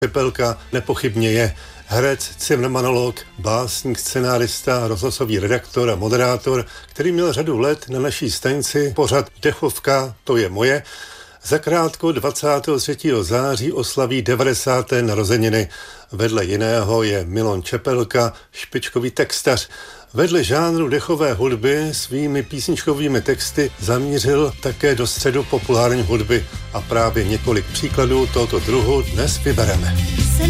Čepelka nepochybně je herec, cinemanolog, básník, scenárista, rozhlasový redaktor a moderátor, který měl řadu let na naší stanici pořad Dechovka, to je moje. Zakrátko 23. září oslaví 90. narozeniny. Vedle jiného je Milon Čepelka, špičkový textař. Vedle žánru dechové hudby svými písničkovými texty zamířil také do středu populární hudby a právě několik příkladů tohoto druhu dnes vybereme.